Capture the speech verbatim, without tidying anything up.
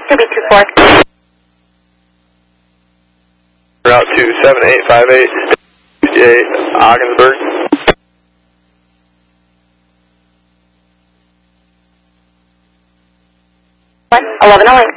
two B two four. Route two seven eight five eight, fifty-eight, Ogdensburg. eleven oh eight.